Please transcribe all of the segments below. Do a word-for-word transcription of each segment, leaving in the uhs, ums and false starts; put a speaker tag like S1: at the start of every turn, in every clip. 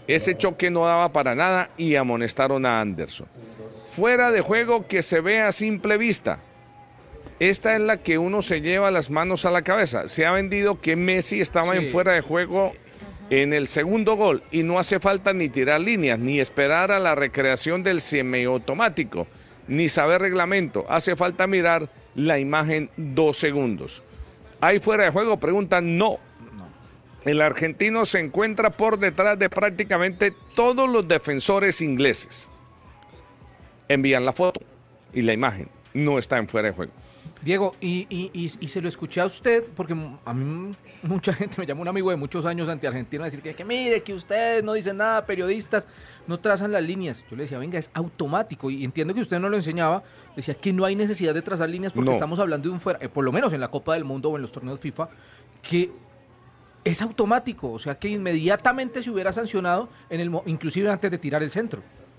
S1: Ese choque no daba para nada y amonestaron a Anderson. Fuera de juego que se ve a simple vista. Esta es la que uno se lleva las manos a la cabeza. Se ha vendido que Messi estaba sí. en fuera de juego en el segundo gol y no hace falta ni tirar líneas, ni esperar a la recreación del semiautomático, ni saber reglamento. Hace falta mirar la imagen dos segundos. ¿Hay fuera de juego? Preguntan, no. no. El argentino se encuentra por detrás de prácticamente todos los defensores ingleses. Envían la foto y la imagen. No está en fuera de juego.
S2: Diego, y, y, y, y se lo escuché a usted, porque a mí mucha gente me llama, un amigo de muchos años anti-argentino, a decir que, que mire, que ustedes no dicen nada, periodistas, no trazan las líneas. Yo le decía, venga, es automático, y entiendo que usted no lo enseñaba, decía que no hay necesidad de trazar líneas porque no. estamos hablando de un fuera, eh, por lo menos en la Copa del Mundo o en los torneos FIFA, que es automático, o sea que inmediatamente se hubiera sancionado, en el inclusive antes de tirar el centro.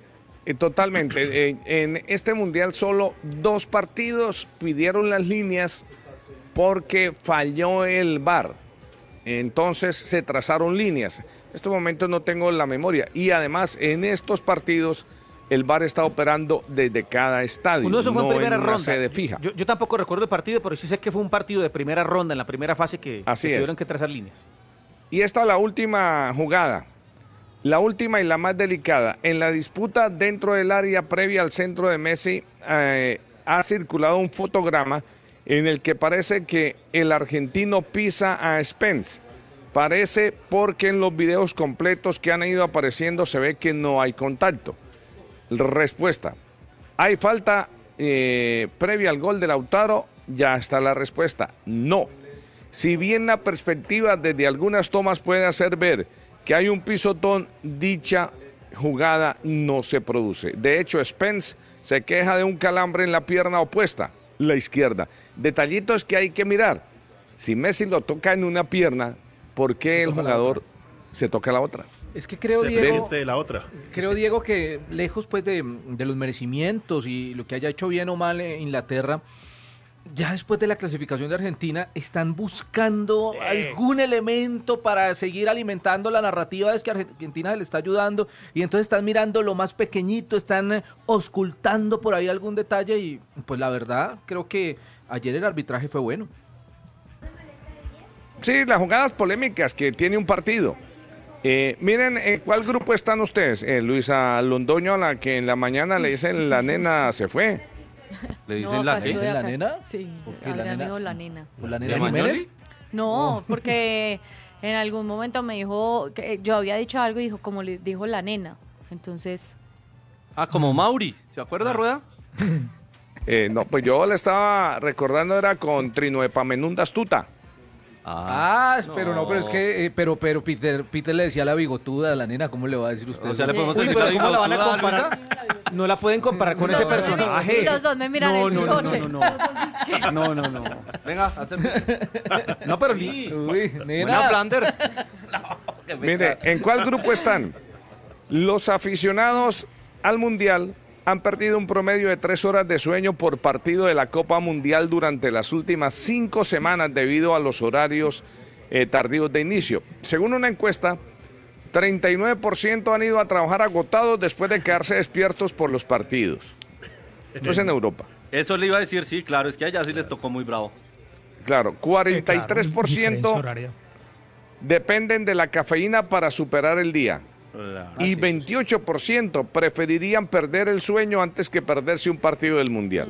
S1: Totalmente. En, en este mundial solo dos partidos pidieron las líneas porque falló el V A R. Entonces se trazaron líneas. En estos momentos no tengo la memoria. Y además en estos partidos el V A R está operando desde cada estadio.
S3: Uno de esos fue
S1: no
S3: en primera
S1: en una
S3: ronda.
S1: Sede fija.
S3: Yo, yo tampoco recuerdo el partido, pero sí sé que fue un partido de primera ronda, en la primera fase que,
S1: Así
S3: que
S1: es.
S3: tuvieron que trazar líneas.
S1: Y esta es la última jugada. La última y la más delicada. En la disputa dentro del área previa al centro de Messi eh, ha circulado un fotograma en el que parece que el argentino pisa a Spence. Parece porque en los videos completos que han ido apareciendo se ve que no hay contacto. Respuesta. ¿Hay falta eh, previa al gol de Lautaro? Ya está la respuesta. No. Si bien la perspectiva desde algunas tomas puede hacer ver que hay un pisotón, dicha jugada no se produce. De hecho, Spence se queja de un calambre en la pierna opuesta, la izquierda. Detallitos que hay que mirar. Si Messi lo toca en una pierna, ¿por qué el jugador se toca la otra?
S2: Es que creo,
S4: se
S2: Diego,
S4: de la otra.
S2: creo, Diego, que lejos pues de, de los merecimientos y lo que haya hecho bien o mal en Inglaterra, ya después de la clasificación de Argentina, están buscando eh. algún elemento para seguir alimentando la narrativa de que Argentina le está ayudando, y entonces están mirando lo más pequeñito, están auscultando por ahí algún detalle, y pues la verdad, creo que ayer el arbitraje fue bueno.
S1: Sí, las jugadas polémicas que tiene un partido. Eh, miren, ¿en cuál grupo están ustedes? Eh, Luisa Londoño, a la que en la mañana le dicen la nena se fue.
S2: ¿Le dicen
S5: no,
S2: la,
S5: ¿le
S2: dicen la nena?
S5: Sí,
S2: la
S5: la
S2: nena?
S5: dijo la nena.
S2: ¿Por la nena Jiménez?
S5: No, porque en algún momento me dijo, que yo había dicho algo y dijo, como le dijo la nena, entonces...
S3: Ah, como Mauri, ¿se acuerda, Rueda?
S1: Eh, no, pues yo le estaba recordando, era con Trino Epamenunda Astuta.
S2: Ah, no. pero no, pero es que, eh, pero, pero Peter, Peter le decía a la bigotuda a la nena, ¿cómo le va a decir usted?
S3: O sea, le podemos
S2: Uy,
S3: decir
S2: pero
S3: la
S2: ¿cómo la van a
S3: bigotuda,
S2: comparar? No la pueden comparar con
S5: los
S2: ese
S5: dos
S2: personaje.
S5: Me, los dos me miran
S2: no,
S5: el
S2: no,
S5: bigote.
S2: no, no, no, no, no, no, no. Venga, hacemos. No, pero ni. Uy, nena.
S3: Buena Flanders.
S1: No, mire, ¿en cuál grupo están? Los aficionados al Mundial han perdido un promedio de tres horas de sueño por partido de la Copa Mundial durante las últimas cinco semanas debido a los horarios eh, tardíos de inicio. Según una encuesta, treinta y nueve por ciento han ido a trabajar agotados después de quedarse despiertos por los partidos. Esto es en Europa.
S3: Eso le iba a decir, sí, claro, es que allá sí les tocó muy bravo.
S1: Claro, cuarenta y tres por ciento dependen de la cafeína para superar el día.
S3: Ah,
S1: Y
S3: sí,
S1: veintiocho por ciento preferirían perder el sueño antes que perderse un partido del Mundial.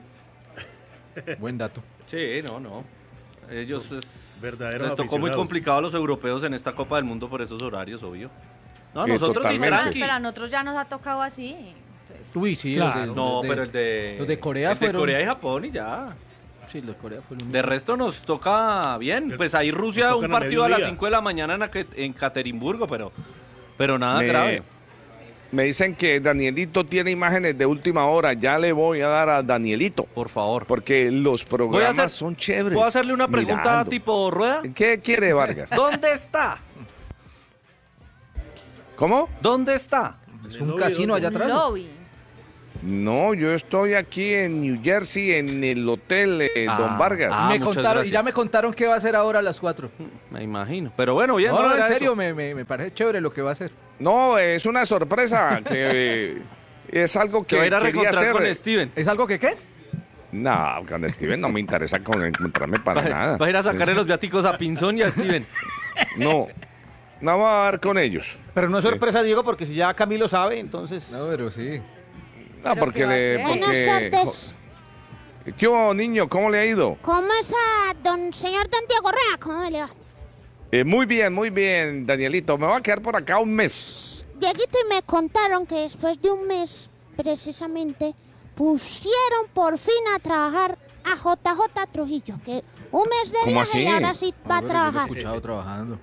S2: Uh-huh. Buen dato.
S3: Sí, no, no. Ellos es,
S4: verdaderos
S3: les tocó muy
S4: aficionados.
S3: complicado a los europeos en esta Copa del Mundo por esos horarios, obvio. No,
S1: Eh,
S3: nosotros sí,
S1: totalmente.
S3: tranqui.
S5: Pero a nosotros ya nos ha tocado así. Entonces...
S2: Uy, sí.
S6: Claro.
S2: Los de,
S3: No,
S2: los de,
S3: pero el de...
S2: Los de Corea
S3: el de
S2: fueron...
S3: Corea y Japón y ya.
S2: Sí, los de Corea fueron...
S3: De resto nos toca bien. Pues ahí Rusia,
S4: Nos
S3: un
S4: tocan a
S3: partido a las
S4: mediodía.
S3: cinco de la mañana en, Aque- en Caterimburgo, pero, pero nada
S1: Me-
S3: grave.
S1: Me dicen que Danielito tiene imágenes de última hora. Ya le voy a dar a Danielito.
S3: Por favor.
S1: Porque los
S3: Voy a
S1: programas
S3: hacer-
S1: son chéveres.
S3: ¿Puedo hacerle una pregunta
S1: Mirando.
S3: tipo Rueda?
S1: ¿Qué quiere Vargas?
S3: ¿Dónde está?
S1: ¿Cómo?
S3: ¿Dónde está?
S2: Es un casino allá atrás.
S5: Lobby.
S1: No, yo estoy aquí en New Jersey, en el hotel eh,
S3: Ah,
S1: Don Vargas.
S3: ah,
S2: me
S3: muchas
S2: contaron, y
S3: gracias.
S2: ya me contaron qué va a hacer ahora a las cuatro.
S3: Me imagino. Pero bueno, bien.
S2: No, no, en
S3: era
S2: serio,
S3: eso.
S2: me, me, me parece chévere lo que va a hacer.
S1: No, es una sorpresa que eh, es algo
S3: Que
S1: que
S3: va a ir a
S1: quería
S3: reencontrar
S1: hacer.
S3: con Steven.
S2: ¿Es algo que qué?
S1: No, con Steven no me interesa con encontrarme para
S3: Va,
S1: nada.
S3: va a ir a sacarle los viáticos a Pinzón y a Steven.
S1: No, no va a ver con ellos.
S3: Pero no es
S1: Sí.
S3: sorpresa, Diego, porque si ya Camilo sabe, entonces...
S2: No, pero sí.
S1: No,
S5: ¿Pero
S1: porque
S5: qué va a
S1: le...
S5: hacer?
S1: Porque...
S4: Buenas tardes.
S1: ¿Qué hubo, niño? ¿Cómo le ha ido?
S4: ¿Cómo está don señor Don Diego Correa? ¿Cómo me le va?
S1: Eh, muy bien, muy bien, Danielito. Me voy a quedar por acá un mes.
S4: Dieguito, y me contaron que después de un mes, precisamente, pusieron por fin a trabajar a J J Trujillo, que un mes de
S1: ¿Cómo
S4: viaje
S1: así?
S4: y ahora sí va a
S2: No, pero yo lo he
S4: trabajar.
S2: escuchado trabajando.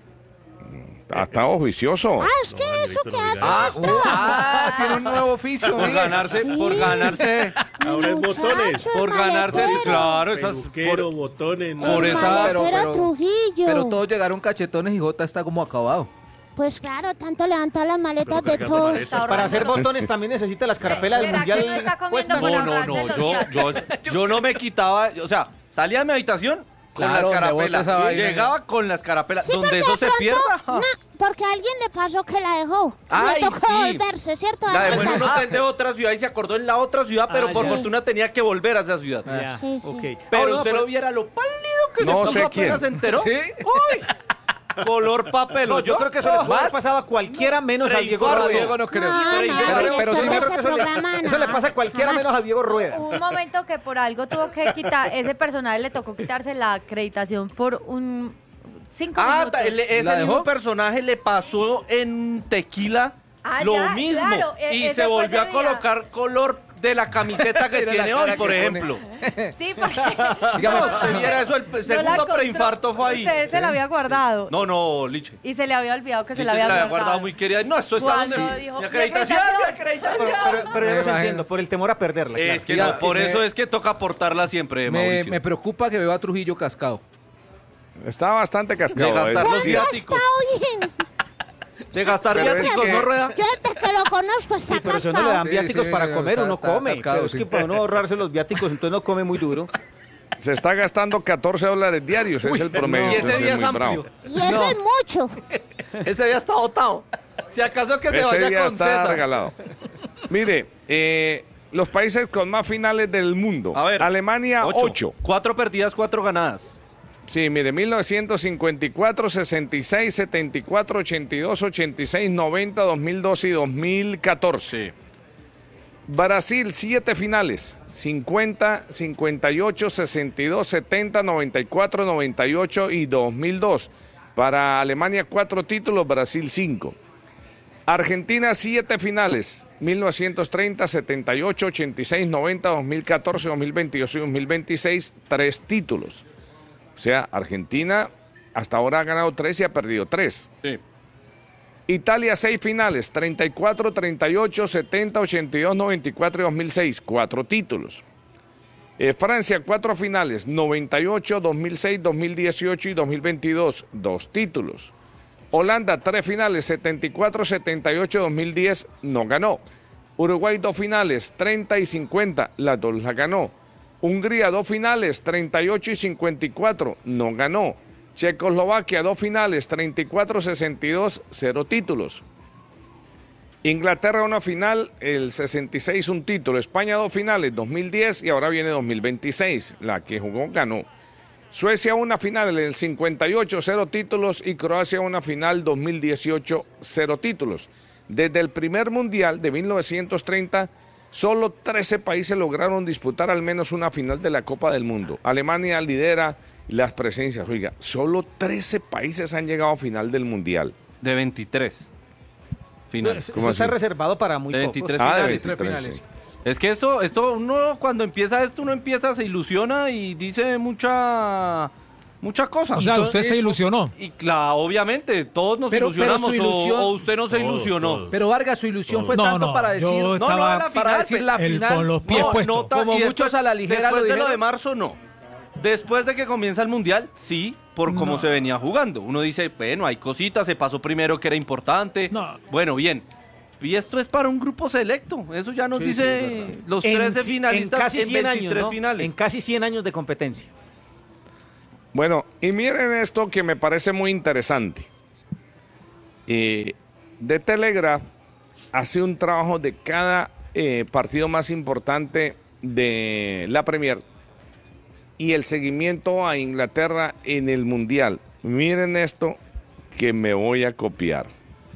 S1: Ha estado juicioso.
S4: Ah, es que eso que hace
S2: Ah,
S4: es
S2: uh,
S4: trabajo.
S2: ah, tiene un nuevo oficio.
S3: Por
S2: mire.
S3: ganarse,
S4: Sí.
S3: por ganarse,
S6: Ahora es
S4: Muchacho,
S6: botones.
S4: el
S3: por ganarse,
S4: maletero.
S3: claro, esas...
S6: Peluquero,
S3: por-
S6: botones,
S4: El
S3: por
S6: nada.
S3: esa-
S4: maletero
S2: pero- pero-
S4: Trujillo.
S2: Pero todos llegaron cachetones y Jota está como acabado.
S4: Pues claro, tanto levantar las maletas
S6: Pero
S4: de
S6: cargando
S4: todos.
S6: maletas.
S3: Para hacer botones también necesita las carapelas del
S5: ¿Será que
S3: mundial.
S5: no está comiendo
S3: puestas.
S5: por
S3: No,
S5: la
S3: no,
S5: base
S3: no,
S5: de los
S3: yo, yo,
S5: viáticos?
S3: yo no me quitaba, o sea, salía de mi habitación con
S2: Claro,
S3: las
S2: donde bota
S3: carapelas,
S2: esa vaina.
S3: llegaba con las carapelas,
S4: Sí,
S3: donde
S4: porque
S3: eso
S4: de
S3: se
S4: pronto,
S3: pierda. ja.
S4: no, porque a alguien le pasó que la dejó.
S3: Ay,
S4: le tocó
S3: sí.
S4: volverse, ¿cierto?
S3: La dejó en un
S4: Ajá.
S3: hotel de otra ciudad y se acordó en la otra ciudad, pero
S2: Ah,
S3: por
S4: ya.
S3: fortuna tenía que volver a esa ciudad.
S2: Ah.
S4: Sí, sí.
S3: Ok, pero
S2: Ah, no,
S3: usted
S2: pero-
S3: lo viera lo pálido que
S1: No
S3: se puso
S1: sé
S3: apenas
S1: quién.
S3: se enteró.
S2: ¿Sí?
S3: Uy, color papel.
S7: No, yo creo que eso le puede haber pasado a cualquiera menos a Diego
S3: Reinfarto.
S7: Rueda.
S2: Diego no creo.
S4: No, no,
S2: pero,
S4: director
S2: pero sí
S4: de
S2: me
S4: este
S7: Creo que eso, le,
S4: programa,
S7: eso le
S4: no.
S7: pasa a cualquiera
S4: Jamás.
S7: menos a Diego Rueda.
S5: Hubo un momento que por algo tuvo que quitar, ese personaje le tocó quitarse la acreditación por un cinco
S3: Ah,
S5: minutos.
S3: ta- le- ese
S2: ¿La
S3: mismo
S2: dejó?
S3: personaje le pasó en Tequila
S5: Ah,
S3: lo
S5: ya,
S3: mismo
S5: claro, e-
S3: y
S5: ese
S3: se
S5: fue
S3: volvió a
S5: ese día.
S3: colocar color de la camiseta que
S2: Mira la
S3: tiene
S2: cara
S3: hoy,
S2: que
S3: por
S2: pone.
S3: ejemplo.
S5: Sí, porque
S2: Dígame,
S3: No, usted viera eso, el
S5: no la
S3: segundo
S5: encontró.
S3: preinfarto fue ahí.
S5: Usted se la había guardado.
S3: No, no, Liche.
S5: Y se le había olvidado que se
S3: Liche
S5: la había
S3: se la había
S5: guardado.
S3: guardado muy querida. No, eso está
S5: Cuando
S3: donde...
S5: dijo,
S3: Mi acreditación,
S5: "Mi
S3: mi acreditación.
S7: Pero, pero, pero ya
S2: Me
S7: los
S2: imagino.
S7: entiendo, por el temor a perderla. claro.
S3: Es que
S2: Ya,
S3: no, por
S2: sí,
S3: eso
S2: se-
S3: es que toca portarla siempre,
S2: me,
S3: Mauricio.
S2: me preocupa que veo a Trujillo cascado.
S1: Está bastante cascado.
S3: De gastar
S1: eso
S3: los
S1: sí.
S3: viáticos.
S4: Está bien.
S3: De gastar
S1: Pero es
S3: viáticos,
S1: que-
S3: ¿no, Rueda?
S4: Yo desde que lo conozco está
S7: Sí, pero eso no
S4: cascado.
S7: le dan
S2: Sí,
S7: viáticos
S2: sí,
S7: para comer,
S2: está-
S7: uno
S2: está
S7: come.
S2: cascado,
S7: Pero es
S2: sí.
S7: que para uno ahorrarse los viáticos, entonces no come muy duro.
S1: Se está gastando catorce dólares diarios, es el promedio.
S3: Y ese
S1: entonces
S3: día
S1: es
S3: es
S1: muy bravo.
S3: amplio.
S4: Y eso
S3: No.
S4: es mucho.
S3: Ese día está botado. Si acaso que se
S1: Ese
S3: vaya
S1: día
S3: con
S1: está
S3: César.
S1: regalado. Mire, eh, los países con más finales del mundo.
S3: A ver.
S1: Alemania, ocho.
S3: Cuatro perdidas, cuatro ganadas.
S1: Sí, mire, mil novecientos cincuenta y cuatro, sesenta y seis, setenta y cuatro, ochenta y dos, ochenta y seis, noventa, dos mil doce y dos mil catorce. Brasil, siete finales, cincuenta, cincuenta y ocho, sesenta y dos, setenta, noventa y cuatro, noventa y ocho y dos mil dos. Para Alemania, cuatro títulos, Brasil, cinco. Argentina, siete finales, mil novecientos treinta, setenta y ocho, ochenta y seis, noventa, dos mil catorce, dos mil veintidós y dos mil veintiséis, tres títulos. O sea, Argentina hasta ahora ha ganado tres y ha perdido tres.
S3: Sí.
S1: Italia, seis finales, treinta y cuatro, treinta y ocho, setenta, ochenta y dos, noventa y cuatro y dos mil seis, cuatro títulos. Eh, Francia, cuatro finales, noventa y ocho, dos mil seis, dos mil dieciocho y dos mil veintidós, dos títulos. Holanda, tres finales, setenta y cuatro, setenta y ocho, dos mil diez, no ganó. Uruguay, dos finales, treinta y cincuenta, las dos las ganó. Hungría, dos finales, treinta y ocho y cincuenta y cuatro, no ganó. Checoslovaquia, dos finales, treinta y cuatro, sesenta y dos, cero títulos. Inglaterra, una final, el sesenta y seis, un título. España, dos finales, dos mil diez y ahora viene dos mil veintiséis. La que jugó ganó. Suecia, una final, en el cincuenta y ocho, cero títulos. Y Croacia, una final, dos mil dieciocho, cero títulos. Desde el primer mundial de mil novecientos treinta, solo trece países lograron disputar al menos una final de la Copa del Mundo. Alemania lidera las presencias. Oiga, solo trece países han llegado a final del mundial.
S3: De veintitrés finales.
S7: Eso
S1: ¿Cómo
S7: está
S1: así?
S7: reservado para muy
S3: De
S7: pocos.
S3: veintitrés
S1: Ah, de
S3: finales.
S1: veintitrés,
S2: finales.
S1: sí.
S3: Es que esto, esto, uno cuando empieza esto, uno empieza, se ilusiona y dice mucha, mucha cosa.
S8: O sea,
S3: Y-
S8: usted se ilusionó.
S3: Y claro, obviamente, todos nos
S2: Pero- pero
S3: ilusionamos
S2: su
S3: o-
S2: ilusión-
S3: o, usted no se
S6: Todos,
S3: ilusionó.
S6: todos.
S2: Pero Vargas, su ilusión fue
S8: No,
S2: tanto
S8: no,
S2: para
S8: yo
S2: decir,
S3: No, no,
S8: estaba
S3: de la
S2: para
S3: final,
S2: decir la
S8: el-
S2: final.
S8: con los pies
S3: no,
S8: puestos.
S3: no ta-
S2: Como
S3: y
S2: muchos
S3: después-
S2: a la ligera
S3: Después
S2: lo
S3: de lo
S2: dijeron.
S3: de marzo, no. Después de que comienza el mundial, sí, por cómo
S8: No.
S3: se venía jugando. Uno dice, bueno, hay cositas, se pasó primero que era importante.
S8: No.
S3: Bueno, bien. Y esto es para un grupo selecto. Eso ya nos
S2: Sí,
S3: dice
S2: sí, es verdad.
S3: los
S7: En
S3: trece
S7: ci-
S3: finalistas
S7: en casi
S3: en
S7: cien años,
S3: veintitrés
S7: ¿no?
S3: finales.
S7: En casi cien años de competencia.
S1: Bueno, y miren esto que me parece muy interesante. Eh, The Telegraph hace un trabajo de cada eh, partido más importante de la Premier y el seguimiento a Inglaterra en el Mundial. Miren esto que me voy a copiar.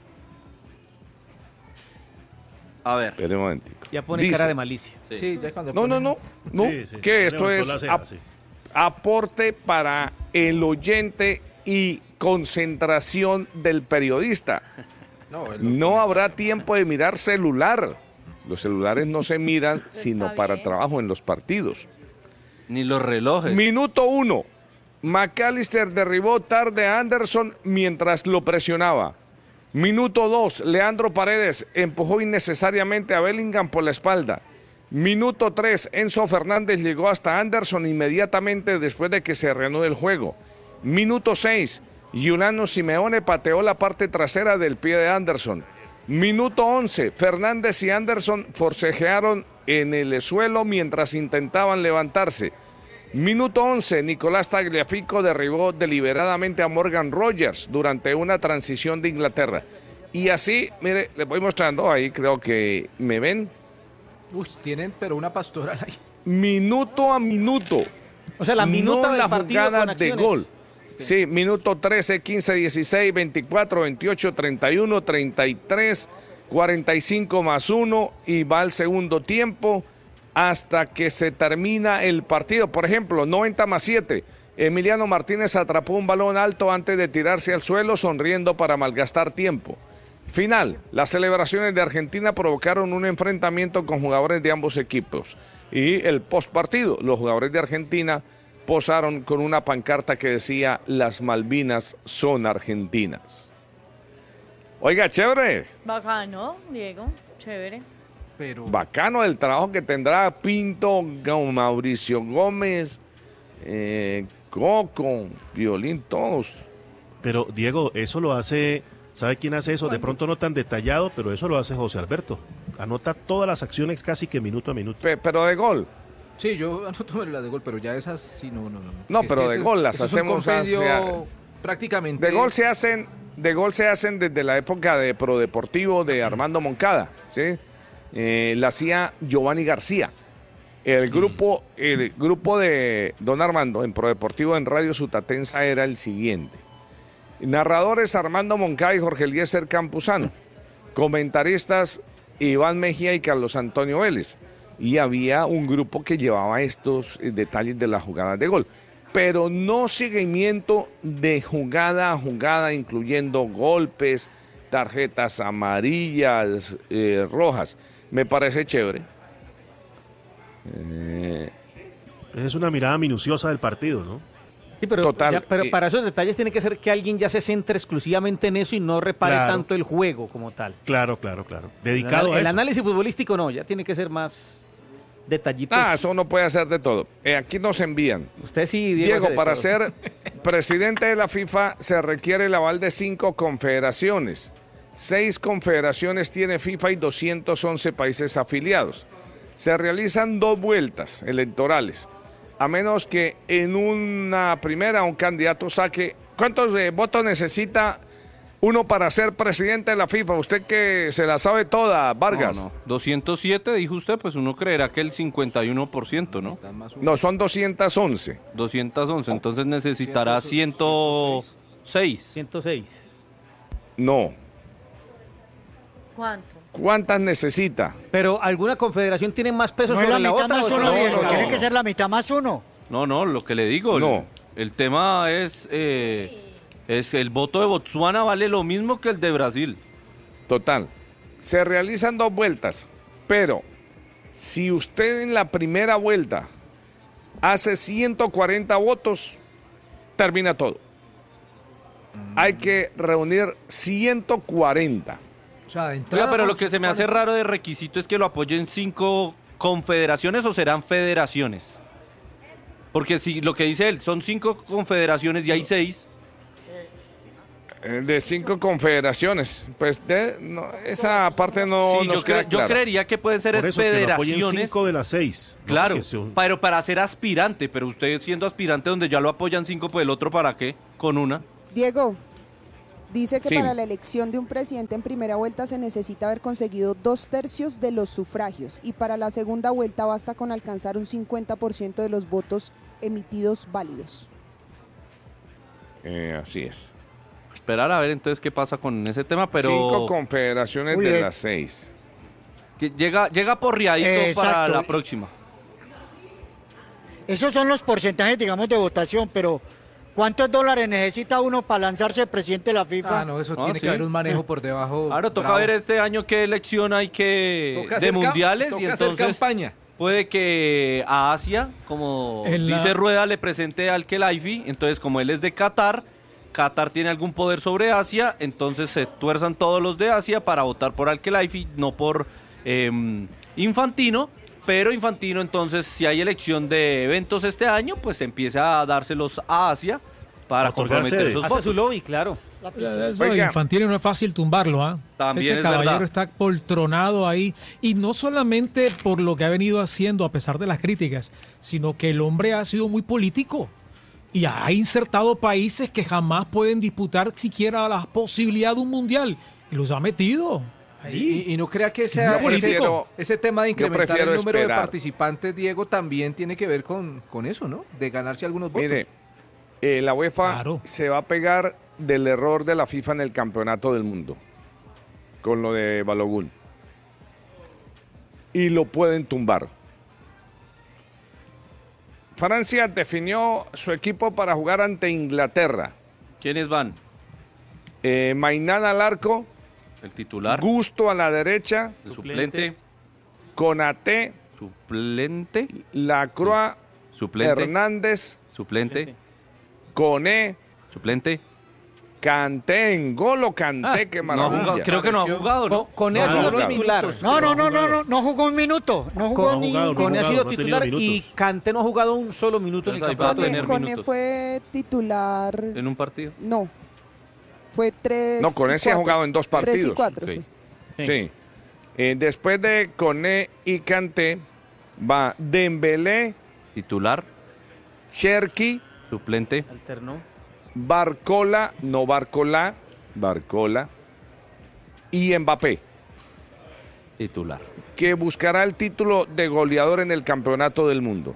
S3: A ver.
S1: Espera un momentico.
S7: Ya pone
S1: Dice-
S7: cara de malicia.
S3: Sí.
S2: Sí, ya cuando
S1: No, no,
S2: ponen-
S1: no, no,
S6: Sí, sí,
S1: que esto
S6: levantó
S1: es
S6: la ceja,
S1: ap-
S6: sí.
S1: aporte para el oyente y concentración del periodista.
S2: No, él lo
S1: No
S2: pone.
S1: habrá tiempo de mirar celular. Los celulares no se miran sino
S5: Está
S1: para
S5: bien.
S1: trabajo en los partidos.
S3: Ni los relojes.
S1: Minuto uno. McAllister derribó tarde a Anderson mientras lo presionaba. Minuto dos. Leandro Paredes empujó innecesariamente a Bellingham por la espalda. Minuto tres. Enzo Fernández llegó hasta Anderson inmediatamente después de que se reanudó el juego. Minuto seis. Giuliano Simeone pateó la parte trasera del pie de Anderson. Minuto once. Fernández y Anderson forcejearon en el suelo mientras intentaban levantarse. Minuto once, Nicolás Tagliafico derribó deliberadamente a Morgan Rogers durante una transición de Inglaterra. Y así, mire, les voy mostrando ahí, creo que me ven,
S2: Uy, tienen pero una pastoral ahí.
S1: minuto a minuto.
S7: O sea, la minuta
S1: no
S7: del
S1: la
S7: partido
S1: jugada
S7: con
S1: de
S7: acciones.
S1: gol. Sí, minuto trece, quince, dieciséis, veinticuatro, veintiocho, treinta y uno, treinta y tres, cuarenta y cinco más uno y va al segundo tiempo hasta que se termina el partido. Por ejemplo, noventa más siete. Emiliano Martínez atrapó un balón alto antes de tirarse al suelo sonriendo para malgastar tiempo. Final. Las celebraciones de Argentina provocaron un enfrentamiento con jugadores de ambos equipos. Y el postpartido, los jugadores de Argentina posaron con una pancarta que decía "Las Malvinas son argentinas". Oiga, chévere.
S5: Bacano, Diego. Chévere.
S2: Pero
S1: Bacano el trabajo que tendrá Pinto, Gau- Mauricio Gómez, eh, Coco, Violín, todos.
S6: Pero, Diego, eso lo hace, ¿sabe quién hace eso? De pronto no tan detallado, pero eso lo hace José Alberto. Anota todas las acciones casi que minuto a minuto.
S1: Pe- pero de gol.
S2: sí, yo anoto las de gol, pero ya esas sí no, no, no.
S1: No,
S2: Es
S1: pero
S2: que
S1: de
S2: ese-
S1: gol las
S2: eso es un
S1: hacemos
S2: compendio
S1: hacia-
S2: prácticamente.
S1: De gol se hacen, de gol se hacen desde la época de Pro Deportivo de Armando Moncada, ¿sí? Eh, la hacía Giovanni García. El grupo, el grupo de Don Armando en Pro Deportivo en Radio Sutatensa era el siguiente. Narradores Armando Moncada y Jorge Eliezer Campuzano. Comentaristas Iván Mejía y Carlos Antonio Vélez. Y había un grupo que llevaba estos eh, detalles de las jugadas de gol. Pero no seguimiento de jugada a jugada, incluyendo golpes, tarjetas amarillas, eh, rojas. Me parece chévere. Eh,
S6: Es una mirada minuciosa del partido, ¿no?
S7: Sí, pero,
S1: Total.
S7: ya- pero
S1: Y-
S7: para esos detalles tiene que ser que alguien ya se centre exclusivamente en eso y no repare
S6: Claro.
S7: tanto el juego como tal.
S6: Claro, claro, claro.
S7: El,
S6: Dedicado
S7: anal-
S6: a
S7: el
S6: eso.
S7: análisis futbolístico no, ya tiene que ser más detallitos.
S1: ah, eso no puede hacer de todo. Eh, aquí nos envían.
S7: Usted sí, Diego.
S1: Diego,
S7: hace de
S1: para
S7: todo.
S1: ser presidente de la FIFA se requiere el aval de cinco confederaciones. Seis confederaciones tiene FIFA y doscientos once países afiliados. Se realizan dos vueltas electorales, a menos que en una primera un candidato saque... ¿Cuántos eh, votos necesita uno para ser presidente de la FIFA? Usted que se la sabe toda, Vargas.
S3: No, no. doscientos siete, dijo usted, pues uno creerá que el cincuenta y uno por ciento, ¿no?
S2: Están más
S1: No, son doscientos once.
S3: doscientos once, entonces necesitará ciento seis.
S7: ciento seis.
S1: No.
S5: ¿Cuánto?
S1: ¿Cuántas necesita?
S7: Pero alguna confederación tiene más peso
S8: No es
S7: sobre
S8: la
S7: la
S8: mitad
S7: otra.
S8: más
S7: ¿o
S8: uno,
S7: no?
S8: Diego.
S1: no.
S8: Tiene que ser la mitad más uno.
S3: No, no, lo que le digo. el-
S1: No.
S3: El, tema es, eh, es el voto de Botsuana vale lo mismo que el de Brasil.
S1: Total. Se realizan dos vueltas, pero si usted en la primera vuelta hace ciento cuarenta votos, termina todo. Hay que reunir ciento cuarenta.
S2: O sea, de entrada,
S3: Oiga, pero lo
S2: vamos,
S3: que se me hace raro de requisito es que lo apoyen cinco confederaciones o serán federaciones. Porque si lo que dice él son cinco confederaciones y hay seis.
S1: Eh, De cinco confederaciones. Pues de, no, esa parte no
S3: Sí,
S1: nos
S3: yo,
S1: queda
S3: cre- yo
S1: clara.
S3: creería que pueden ser
S6: Por eso que lo apoyen
S3: federaciones.
S6: cinco de las seis. ¿no?
S3: Claro,
S6: Porque son-
S3: pero para ser aspirante, pero usted siendo aspirante donde ya lo apoyan cinco, pues el otro para qué, con una.
S8: Diego, dice que
S1: Sí.
S8: para la elección de un presidente en primera vuelta se necesita haber conseguido dos tercios de los sufragios y para la segunda vuelta basta con alcanzar un cincuenta por ciento de los votos emitidos válidos.
S1: Eh, así es.
S3: Esperar a ver entonces qué pasa con ese tema, pero
S1: Cinco confederaciones
S9: Uy,
S1: de
S9: eh.
S1: las seis.
S3: que llega, llega porriadito
S9: Eh,
S3: para
S9: exacto.
S3: la próxima.
S9: Esos son los porcentajes, digamos, de votación, pero ¿cuántos dólares necesita uno para lanzarse presidente de la FIFA?
S2: Ah, no, eso
S3: Ah,
S2: tiene
S3: sí.
S2: que haber un manejo por debajo.
S3: Ahora toca
S2: bravo.
S3: ver este año qué elección hay que
S2: Toca
S3: de
S2: hacer cam-
S3: mundiales
S2: toca
S3: y
S2: hacer
S3: entonces
S2: campaña.
S3: puede que a Asia, como
S10: En la-
S3: dice Rueda, le presente al Kelaifi, entonces como él es de Qatar, Qatar tiene algún poder sobre Asia, entonces se tuerzan todos los de Asia para votar por Al Khelaifi, no por eh, Infantino, pero Infantino entonces si hay elección de eventos este año, pues empieza a dárselos a Asia para
S6: Otorgar
S3: comprometer
S6: sedes.
S3: esos
S7: Hace
S3: votos.
S7: su lobby, claro.
S9: La piscina.
S10: Eso
S1: Oiga.
S10: Infantino no es fácil tumbarlo, ¿ah?
S3: También
S10: Ese
S3: es
S10: caballero
S3: verdad.
S10: está poltronado ahí. Y no solamente por lo que ha venido haciendo a pesar de las críticas, sino que el hombre ha sido muy político. Y ha insertado países que jamás pueden disputar siquiera la posibilidad de un mundial. Y los ha metido ahí.
S2: Y, y no crea que
S10: Sí,
S2: sea
S10: yo
S2: ese,
S1: prefiero-
S2: ese tema de
S1: yo
S2: incrementar el
S1: prefiero
S2: número
S1: esperar.
S2: de participantes, Diego, también tiene que ver con, con eso, ¿no? De ganarse algunos votos.
S1: Mire, eh, la UEFA
S10: Claro.
S1: se va a pegar del error de la FIFA en el campeonato del mundo. Con lo de Balogun. Y lo pueden tumbar. Francia definió su equipo para jugar ante Inglaterra.
S3: ¿Quiénes van?
S1: Eh, Mainán al arco,
S3: El titular,
S1: Gusto a la derecha,
S3: el suplente,
S1: Konaté,
S3: suplente,
S1: Lacroix,
S3: suplente,
S1: Hernández,
S3: suplente,
S1: Coné,
S3: suplente.
S1: Kanté, en Golo Kanté, qué
S3: No ha
S1: maravilla.
S3: jugado, creo que no ha jugado, ¿no?
S7: Con, con
S1: No,
S7: eso
S1: no,
S7: no,
S1: claro.
S7: titular.
S9: No, no, no, no, no, no jugó un minuto. No jugó
S7: Con,
S9: ni
S6: jugado,
S9: un
S6: no
S7: con
S9: minuto.
S7: ha sido
S6: no ha tenido
S7: titular y
S6: minutos.
S7: Kanté no ha jugado un solo minuto en el
S3: Entonces ahí va a
S7: campeonato.
S3: tener
S8: Cone, Cone
S3: minutos.
S8: fue titular.
S3: En un partido.
S8: No. Fue tres.
S1: No, Coné
S8: y
S1: sí ha
S8: cuatro.
S1: jugado en dos
S8: Tres y
S1: partidos.
S8: cuatro,
S3: Ok.
S8: sí.
S1: Sí. Eh, después de Coné y Kanté, va Dembélé,
S3: Titular,
S1: Cherki,
S3: suplente,
S7: Alternó.
S1: Barcola, no Barcola, Barcola y Mbappé,
S3: titular.
S1: que buscará el título de goleador en el campeonato del mundo.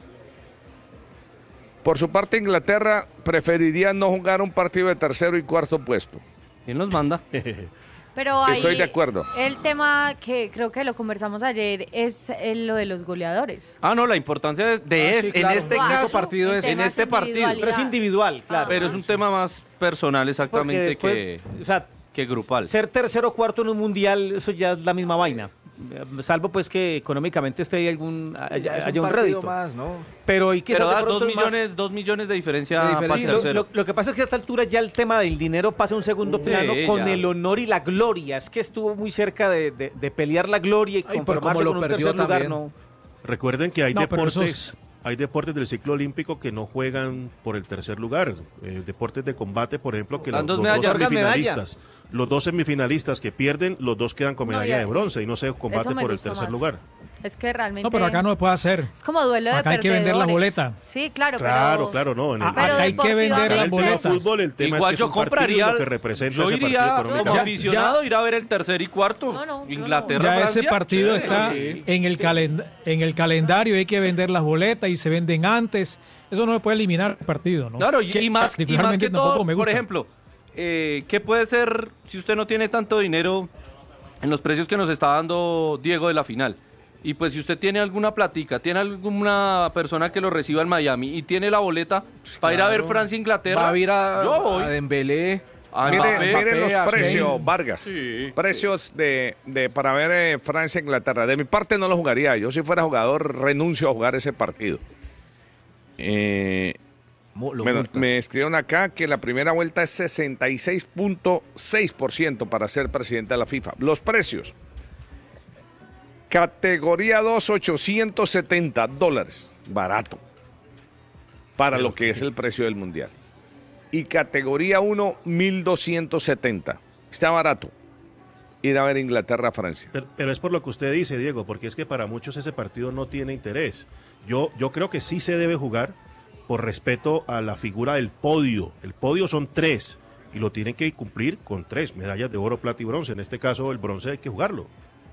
S1: Por su parte, Inglaterra preferiría no jugar un partido de tercero y cuarto puesto.
S3: ¿Quién los manda?
S5: Pero ahí,
S1: Estoy de acuerdo.
S5: El tema que creo que lo conversamos ayer es el- lo de los goleadores.
S3: Ah, no, la importancia es de
S2: Ah,
S3: es,
S2: sí, claro.
S3: en este
S2: El único
S3: caso,
S2: partido es-
S3: en
S5: temas
S3: este partido.
S5: individualidad.
S7: Pero es individual, claro.
S3: Pero es un tema más personal
S7: Porque
S3: exactamente
S7: después,
S3: que,
S7: o sea,
S3: que grupal.
S7: ser tercero o cuarto en un mundial, eso ya es la misma vaina. Eh, Salvo pues que económicamente esté ahí algún haya,
S2: Es
S7: haya un,
S2: partido
S7: rédito.
S2: más, ¿no?
S7: Pero y que
S3: Pero
S7: de
S3: da
S7: pronto
S3: dos
S7: es más-
S3: millones, dos millones de diferencia,
S2: De diferencia.
S3: para
S7: Sí,
S3: el
S7: lo,
S3: tercero.
S7: lo- lo que pasa es que a esta altura ya el tema del dinero pasa a un segundo
S3: Sí,
S7: plano con
S3: ya.
S7: el honor y la gloria. Es que estuvo muy cerca de, de- de pelear la gloria y
S2: Ay, por
S7: conformarse
S2: cómo lo
S7: con un
S2: perdió
S7: tercer lugar.
S2: también.
S7: No.
S6: Recuerden que hay
S10: No, pero
S6: deportes,
S10: esos-
S6: hay deportes del ciclo olímpico que no juegan por el tercer lugar. Eh, deportes de combate, por ejemplo, que
S3: Dan
S6: los,
S3: dos
S6: los
S3: medallas.
S6: dos
S7: Cargan medalla.
S6: semifinalistas, los dos semifinalistas que pierden, los dos quedan con
S5: No,
S6: medalla
S5: ya-
S6: de bronce y no se combate
S5: eso me
S6: por el
S5: gusta
S6: tercer
S5: más.
S6: lugar.
S5: Es que realmente...
S10: No, pero acá no se puede hacer.
S5: Es como duelo de
S10: Acá hay que vender la
S5: perdedores.
S10: boleta.
S5: Sí, claro,
S6: Claro,
S5: pero...
S6: claro, no. En el,
S10: Ah,
S5: Pero
S10: acá hay que vender
S6: en
S10: las
S6: el
S5: deportivamente-
S6: tema
S10: boletas.
S6: fútbol, el tema
S3: Igual
S6: es que
S3: yo
S6: es un partido
S3: compraría,
S6: lo que representa
S3: yo
S6: ese
S3: iría
S6: partido
S3: como
S6: económicamente.
S3: aficionado ir a ver el tercer y cuarto.
S5: No, no, yo
S3: Inglaterra,
S10: Ya
S3: Francia.
S10: ese partido
S3: chévere,
S10: está
S3: sí.
S10: en el, calen- en el calendario, hay que vender las boletas y se venden antes. Eso no se puede eliminar el partido, ¿no?
S3: Claro, y,
S10: Que
S3: y más, y más
S10: particularmente
S3: que
S10: tampoco
S3: todo,
S10: me
S3: por
S10: gusta.
S3: ejemplo, eh, ¿qué puede ser si usted no tiene tanto dinero en los precios que nos está dando Diego de la final? Y pues si usted tiene alguna platica, tiene alguna persona que lo reciba en Miami y tiene la boleta para ir a ver
S2: Claro.
S3: Francia-Inglaterra,
S2: Va a ir a,
S3: yo voy.
S2: a Dembélé.
S3: A
S1: Mire,
S3: Mbappé,
S1: mire
S2: Mbappé,
S1: los
S2: a
S1: precios,
S2: Kane.
S1: Vargas.
S3: Sí,
S1: precios de, de para ver eh, Francia-Inglaterra. De mi parte no lo jugaría. Yo si fuera jugador renuncio a jugar ese partido. Eh,
S2: Mo- lo
S1: me,
S2: multan.
S1: me escribieron acá que la primera vuelta es sesenta y seis punto seis por ciento para ser presidente de la FIFA. Los precios. Categoría dos, ochocientos setenta dólares. Barato. Para lo que es el precio del mundial. y categoría uno, mil doscientos setenta. Está barato ir a ver Inglaterra-Francia.
S6: Pero, pero es por lo que usted dice, Diego, porque es que para muchos ese partido no tiene interés. Yo, yo creo que sí se debe jugar por respeto a la figura del podio. El podio son tres y lo tienen que cumplir con tres medallas de oro, plata y bronce. En este caso, el bronce hay que jugarlo.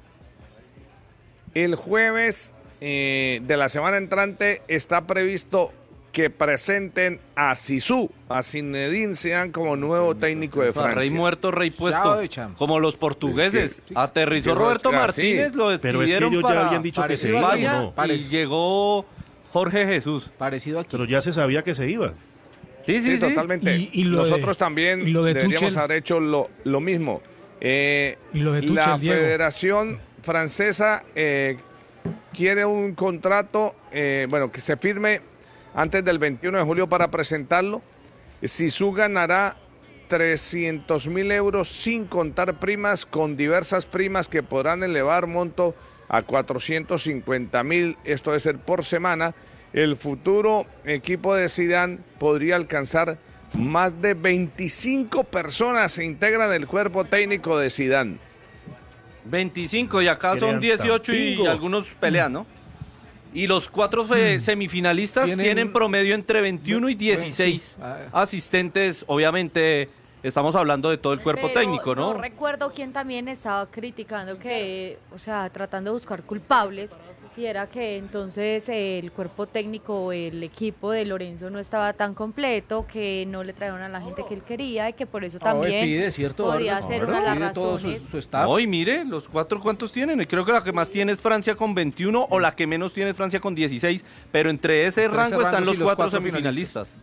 S1: El jueves eh, de la semana entrante está previsto que presenten a Zizou, a Zinedine Zidane como nuevo técnico de Francia.
S3: Rey muerto, rey puesto,
S2: Chao, chao.
S3: como los portugueses.
S1: Es que-
S3: Aterrizó
S1: Dijo
S3: Roberto
S1: Oscar,
S3: Martínez,
S1: sí.
S3: lo
S6: Pero es que
S3: despidieron
S6: ellos ya
S3: para
S6: habían dicho que se
S2: parecido
S6: iba,
S2: a
S3: España
S6: ¿o no?
S2: Parece-
S3: y llegó Jorge Jesús.
S2: Parecido aquí.
S6: Pero ya se sabía que se iba.
S3: Sí,
S1: Sí, totalmente.
S10: Y- y lo de-
S1: Nosotros también
S10: y lo de
S1: deberíamos
S10: Tuchel.
S1: haber hecho lo, lo mismo. Eh,
S10: Y lo de
S1: la
S10: Tuchel, Diego.
S1: Federación Francesa eh, quiere un contrato, eh, bueno, que se firme antes del veintiuno de julio para presentarlo. Zizou ganará trescientos mil euros sin contar primas, con diversas primas que podrán elevar monto a cuatrocientos cincuenta mil, esto debe ser por semana. El futuro equipo de Zidane podría alcanzar más de veinticinco personas se integran el cuerpo técnico de Zidane.
S3: veinticinco y acá son
S6: Crean
S3: dieciocho y
S6: Tampico.
S3: algunos pelean, ¿no? Y los cuatro fe- semifinalistas
S2: Tienen-
S3: tienen, promedio entre veintiuno y dieciséis
S2: Ah.
S3: asistentes. Obviamente estamos hablando de todo el cuerpo
S5: Pero
S3: técnico, ¿no?
S5: No recuerdo quién también estaba criticando que, o sea, tratando de buscar culpables, si era que entonces eh, el cuerpo técnico, el equipo de Lorenzo no estaba tan completo, que no le trajeron a la gente que él quería y que por eso
S2: Ah, hoy
S5: también
S2: pide, ¿cierto,
S5: podría
S2: Vargas?
S5: ser
S2: Claro,
S5: una de las
S2: pide todo su-
S5: razones.
S2: su staff.
S3: Hoy mire, los cuatro cuántos tienen. Y creo que la que más tiene es Francia con veintiuno o la que menos tiene es Francia con dieciséis. Pero entre ese
S2: Entre
S3: rango
S2: ese
S3: están
S2: rango,
S3: los
S2: sí, los
S3: cuatro,
S2: cuatro
S3: semifinalistas.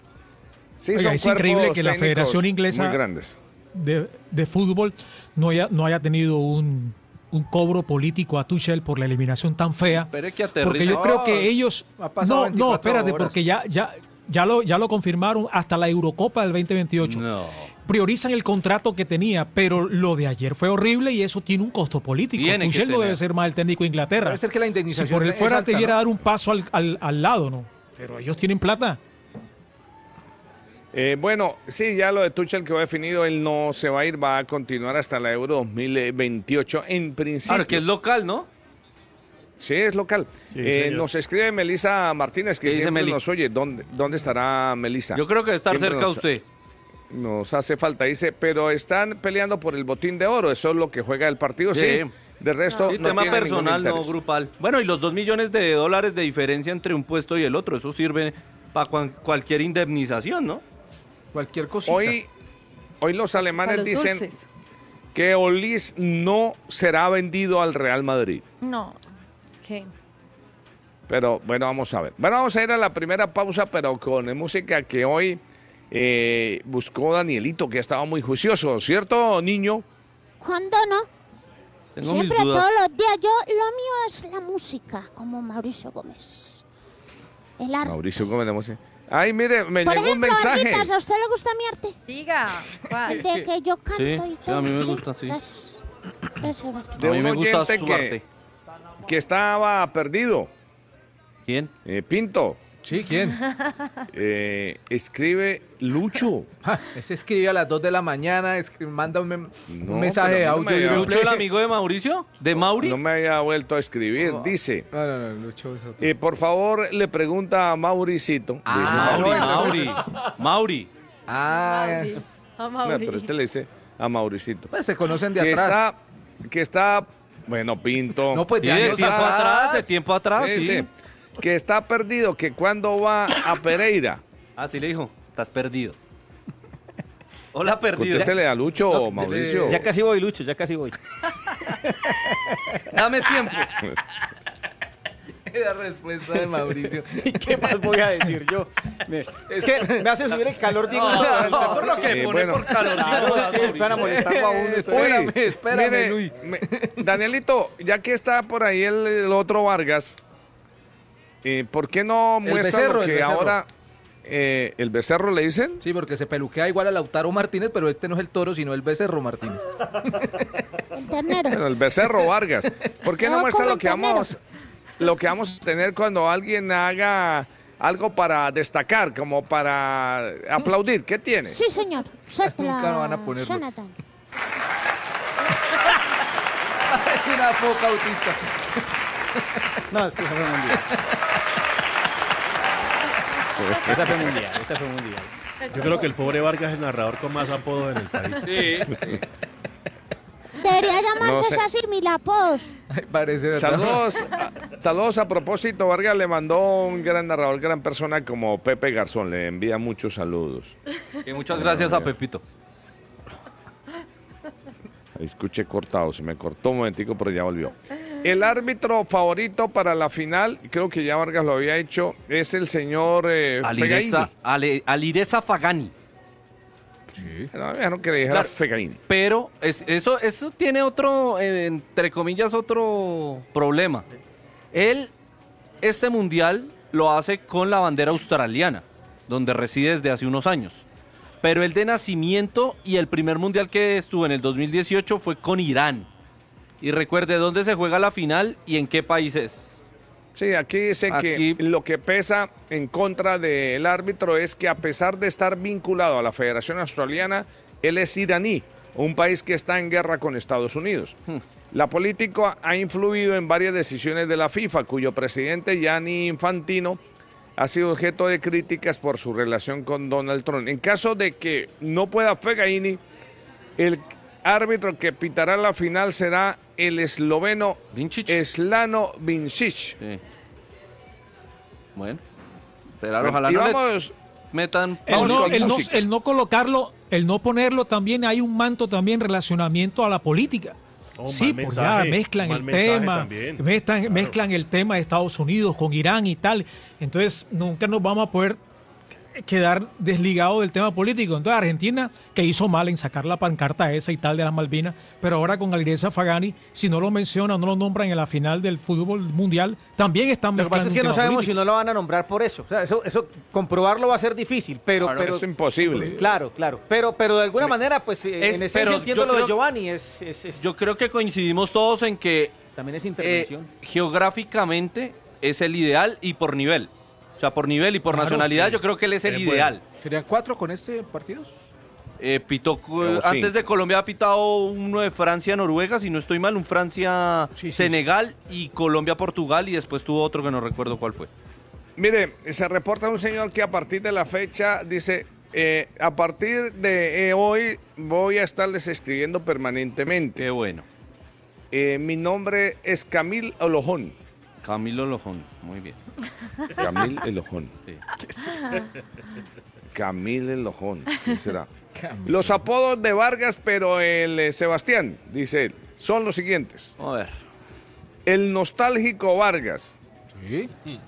S1: Sí,
S10: Oiga,
S1: son
S10: es increíble
S1: cuerpos
S10: que la
S1: técnicos
S10: Federación Inglesa
S1: muy grandes.
S10: de, de fútbol no haya, no haya tenido un, un cobro político a Tuchel por la eliminación tan fea.
S3: Pero es que
S10: Porque
S3: aterriza.
S10: yo creo que ellos...
S2: ha pasado
S10: No,
S2: veinticuatro
S10: no, espérate,
S2: horas.
S10: porque ya, ya, ya, lo, ya lo confirmaron hasta la Eurocopa del veinte veintiocho.
S3: No.
S10: Priorizan el contrato que tenía, pero lo de ayer fue horrible y eso tiene un costo político.
S3: Tiene que
S10: Tuchel no
S3: tener.
S10: debe ser más el técnico de Inglaterra.
S2: Debe ser que la
S10: Si
S2: indemnización
S10: por él
S2: es
S10: fuera
S2: alta,
S10: debiera
S2: ¿no?
S10: dar un paso al, al, al lado, ¿no? Pero ellos tienen plata.
S1: Eh, bueno, sí, ya lo de Tuchel quedó definido, él no se va a ir, va a continuar hasta la Euro dos mil veintiocho en principio.
S3: Claro, que es local, ¿no?
S1: Sí, es local.
S6: Sí,
S1: Eh,
S6: señor.
S1: nos escribe Melisa Martínez, que
S3: ¿Qué dice
S1: siempre
S3: Meli?
S1: nos oye. ¿Dónde, dónde estará Melisa?
S3: Yo creo que debe estar
S1: Siempre
S3: cerca
S1: nos-
S3: usted.
S1: Nos hace falta, dice, pero están peleando por el botín de oro, eso es lo que juega el partido, sí.
S3: Sí.
S1: De resto,
S3: Sí,
S1: no
S3: tema
S1: tiene ningún
S3: personal, no
S1: interés.
S3: grupal. Bueno, y los dos millones de dólares de diferencia entre un puesto y el otro, eso sirve para cualquier indemnización, ¿no?
S2: Cualquier cosita.
S1: Hoy, hoy los
S5: Para
S1: alemanes
S5: los
S1: dicen
S5: dulces.
S1: que Olis no será vendido al Real Madrid.
S5: No, ¿qué?
S1: Pero bueno, vamos a ver. Bueno, vamos a ir a la primera pausa, pero con música que hoy eh, buscó Danielito, que estaba muy juicioso, ¿cierto, niño?
S4: ¿Cuándo no?
S3: Tengo mis
S4: Siempre,
S3: dudas.
S4: todos los días. Yo, lo mío es la música, como Mauricio Gómez. El arte.
S1: Mauricio Gómez de música. Ay, mire, me
S4: Por
S1: llegó un
S4: ejemplo,
S1: mensaje.
S4: Varguitas, ¿a usted le gusta mi arte?
S5: Diga, ¿cuál?
S4: El de que yo canto
S3: Sí,
S4: y
S3: sí,
S4: todo.
S3: a mí me gusta, sí.
S4: Gracias. Gracias, Varguitas.
S1: De
S3: A mí
S1: un
S3: me gusta
S1: oyente
S3: su
S1: que,
S3: arte.
S1: que estaba perdido.
S3: ¿Quién?
S1: Eh, Pinto,
S2: Sí, ¿quién?
S1: eh, escribe Lucho.
S2: Ja, ese escribe a las dos de la mañana, escri- manda un, mem- un
S1: No,
S2: mensaje
S1: pero a
S2: de
S1: mí no
S2: audio.
S1: me
S2: y
S1: había-
S2: un
S3: ¿Lucho, el
S2: play.
S3: amigo de Mauricio? ¿De Mauri?
S1: No me había vuelto a escribir. Dice,
S2: No, no, no, Lucho es otro.
S1: eh, por favor, le pregunta a Mauricito.
S3: Ah,
S1: Dice,
S3: Mauri,
S1: no,
S3: Mauri. Mauri.
S2: Ah,
S5: Mauri. A
S1: no,
S5: Mauri.
S1: pero este le dice a Mauricito.
S2: pues se conocen de
S1: Que
S2: atrás.
S1: está, que está, bueno, Pinto.
S2: No, pues
S3: Sí,
S2: de
S3: de
S2: años
S3: tiempo
S2: atrás.
S3: atrás, de tiempo atrás,
S1: Sí,
S3: sí.
S1: sí. Que está perdido, que cuando va a Pereira.
S3: Ah, sí le dijo, estás perdido. Hola, perdido.
S1: Contéstele a Lucho o
S2: No,
S1: Mauricio.
S7: Ya casi voy, Lucho, ya casi voy.
S3: Dame tiempo.
S2: La respuesta de Mauricio.
S7: ¿Qué más voy a decir yo? Me- es que me hace subir el calor, digo.
S3: No, no, por lo que
S1: Eh,
S3: pone
S1: bueno.
S3: por calor.
S7: Claro, es que van a molestarlo a uno.
S2: Espérame,
S1: Uy,
S2: espérame,
S1: mire,
S2: Luis.
S1: me- Danielito, ya que está por ahí el, el otro Vargas, eh, ¿por qué no
S2: El
S1: muestra
S2: becerro,
S1: lo
S2: el
S1: que
S2: becerro.
S1: ahora eh, el becerro le dicen?
S2: Sí, porque se peluquea igual a Lautaro Martínez, pero este no es el toro, sino el becerro Martínez.
S4: El ternero.
S1: Bueno, el becerro Vargas. ¿Por qué no
S4: No,
S1: muestra
S4: como
S1: lo
S4: el
S1: que vamos lo que vamos a tener cuando alguien haga algo para destacar, como para aplaudir. ¿Qué tiene?
S4: Sí, señor.
S2: Nunca lo van a ponerlo.
S4: Jonathan.
S2: Es una foca autista.
S7: No, es que esa fue mundial. Esa fue mundial, esa fue mundial.
S6: Yo creo que el pobre Vargas es el narrador con más apodos en el país.
S3: Sí.
S4: Debería llamarse
S1: No sé.
S4: así, Milapos.
S2: Ay, parece verdad.
S1: Saludos, a, saludos a propósito, Vargas le mandó un gran narrador, gran persona como Pepe Garzón, le envía muchos saludos.
S3: Y muchas gracias a Pepito.
S1: Ahí escuché cortado, se me cortó un momentico, pero ya volvió. El árbitro favorito para la final, creo que ya Vargas lo había hecho, es el señor eh,
S3: Alireza,
S1: Fegaini.
S3: Ale- Alireza Fagani.
S1: No, ya no quería dejar
S3: Claro.
S1: a Fegaini.
S3: Pero es- eso, eso tiene otro, eh, entre comillas, otro problema. Él, este mundial, lo hace con la bandera australiana, donde reside desde hace unos años. Pero el de nacimiento y el primer mundial que estuvo en el dos mil dieciocho fue con Irán. Y recuerde dónde se juega la final y en qué país es.
S1: Sí, aquí dice
S3: Aquí-
S1: que lo que pesa en contra del árbitro es que a pesar de estar vinculado a la Federación Australiana, él es iraní, un país que está en guerra con Estados Unidos.
S3: Hmm.
S1: La política ha influido en varias decisiones de la FIFA, cuyo presidente Gianni Infantino ha sido objeto de críticas por su relación con Donald Trump. En caso de que no pueda Fegaini, el árbitro que pitará la final será el esloveno
S3: Vincic.
S1: Slano Vincic.
S3: Sí. Bueno, pero
S1: Bueno,
S3: ojalá
S1: y
S3: no le
S1: vamos,
S3: metan...
S10: El
S1: Vamos
S10: no,
S1: con
S10: el, no,
S1: música.
S10: el no colocarlo, el no ponerlo también hay un manto también relacionamiento a la política.
S6: Oh,
S10: sí,
S6: mal
S10: pues
S6: mensaje,
S10: ya mezclan
S6: mal
S10: el
S6: mensaje
S10: tema,
S6: también.
S10: mezclan,
S6: Claro.
S10: mezclan el tema de Estados Unidos con Irán y tal. Entonces nunca nos vamos a poder quedar desligados del tema político. Entonces Argentina, que hizo mal en sacar la pancarta esa y tal de las Malvinas, pero ahora con Alireza Fagani, si no lo menciona, no lo nombran en la final del fútbol mundial, también están
S7: Lo que pasa
S10: mezclando
S7: es que
S10: un
S7: no
S10: tema
S7: sabemos
S10: político.
S7: si no lo van a nombrar por eso. O sea, eso, eso comprobarlo va a ser difícil, pero...
S1: Claro,
S7: pero
S1: es imposible.
S7: Claro, claro. Pero, pero de alguna manera, pues, eh,
S3: Es-
S7: en esencia
S3: pero
S7: entiendo
S3: yo
S7: lo de
S3: creo-
S7: Giovanni. Es, es- es-
S3: Yo creo que coincidimos todos en que
S7: también es
S3: eh,
S7: intervención.
S3: geográficamente es el ideal y por nivel. O sea, por nivel y por
S10: Claro,
S3: nacionalidad
S10: sí.
S3: yo creo que él es el
S6: Es
S3: ideal.
S2: ¿Serían cuatro con este partido?
S3: Eh, pitó,
S1: Como
S3: antes
S1: cinco.
S3: de Colombia ha pitado uno de Francia-Noruega, si no estoy mal, un Francia-Senegal y Colombia-Portugal y después tuvo otro que no recuerdo cuál fue.
S1: Mire, se reporta un señor que a partir de la fecha dice, eh, a partir de eh, hoy voy a estarles escribiendo permanentemente.
S3: Qué bueno.
S1: Eh, mi nombre es Camil Olojón.
S3: Camilo Lojón, muy bien.
S1: Camil Elojón.
S3: Sí.
S1: Camil Elojón. ¿Quién será? Los apodos de Vargas, pero el eh, Sebastián, dice él, son los siguientes.
S3: A ver.
S1: El nostálgico Vargas.
S2: Sí.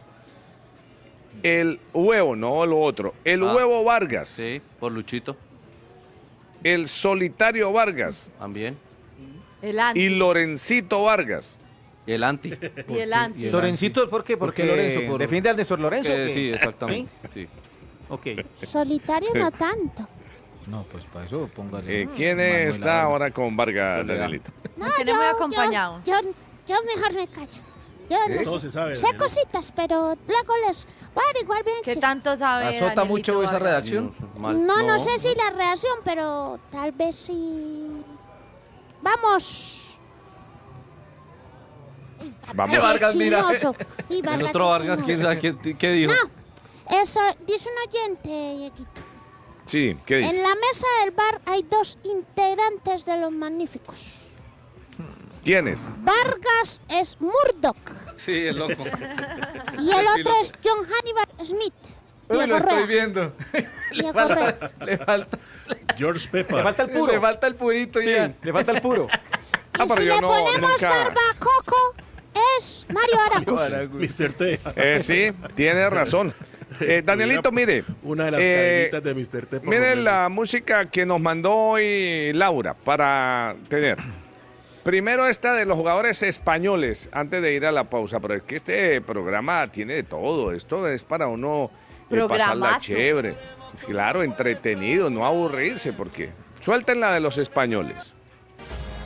S1: El huevo, no lo otro. El
S3: Ah.
S1: huevo Vargas.
S3: Sí, por Luchito,
S1: El solitario Vargas.
S3: también.
S5: El anti.
S1: Y Lorencito Vargas.
S3: Y el anti.
S5: Y el anti.
S2: Y el
S7: Lorencito, ¿por qué?
S2: ¿Por
S7: Porque
S2: qué Lorenzo? Por-
S7: defiende al Néstor Lorenzo.
S3: Que
S7: ¿o qué?
S3: sí, exactamente. Sí.
S7: ¿Sí? Ok.
S4: Solitario no tanto.
S2: No, pues para eso póngale.
S1: Eh, ¿Quién
S2: Manuel
S1: está
S2: Ávila.
S1: ahora con Vargas,
S3: Soledad.
S1: Danielito?
S4: No,
S5: Tiene muy acompañado.
S4: Yo, yo, yo mejor me callo. Yo no
S6: Todo
S4: sé.
S6: se sabe.
S4: Sé
S6: Daniel.
S4: cositas, pero luego les voy a averiguar bien.
S5: ¿Qué
S4: chisme.
S5: tanto sabe
S2: ¿Azota
S5: Danielito
S2: mucho esa
S5: Vargas?
S2: redacción?
S3: Mal.
S4: No, no sé si la reacción, pero tal vez sí. Vamos.
S1: Vamos.
S2: Vargas, mira.
S4: Chismoso. Y
S3: El
S4: Vargas
S3: otro
S4: es
S3: Vargas, ¿quién
S4: chismoso.
S3: sabe qué, qué dijo?
S4: No, eso dice un oyente, Dieguito.
S1: Sí, ¿qué dice?
S4: En la mesa del bar hay dos integrantes de los magníficos.
S1: ¿Quién es?
S4: Vargas es Murdoch
S3: Sí, el loco.
S4: y el otro es John Hannibal Smith.
S2: Uy,
S4: Diego
S2: lo estoy
S4: Correa.
S2: viendo.
S4: Diego Correa.
S2: Le falta,
S6: George
S7: Le
S6: Pepper.
S7: falta el puro.
S2: le falta el purito
S7: Sí,
S2: ya.
S7: le falta el puro.
S1: Ah,
S4: Y
S1: pero
S4: si
S1: yo
S4: le
S1: no,
S4: ponemos
S1: nunca-
S4: barbacoco, es Mario Aragos.
S6: mister T.
S1: Eh, sí, tiene razón. Eh, Danielito, mire.
S6: Una de las
S1: eh,
S6: cadenitas de mister T. por lo
S1: Mire
S6: menos.
S1: la música que nos mandó hoy Laura para tener. Primero esta de los jugadores españoles, antes de ir a la pausa, pero es que este programa tiene de todo. Esto es para uno eh, pasarla
S5: Programazo.
S1: chévere. Claro, entretenido, no aburrirse, porque suelten la de los españoles.